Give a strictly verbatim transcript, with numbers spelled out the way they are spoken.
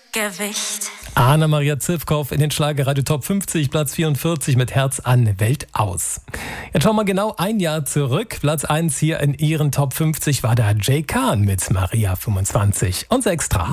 Gewicht. Anna-Maria Zivkow in den Schlagerradio Top fünfzig, Platz vierundvierzig mit Herz an Welt aus. Jetzt schauen wir genau ein Jahr zurück. Platz eins hier in ihren Top fünfzig war da Jay Khan mit Maria fünfundzwanzig. Unser Extra.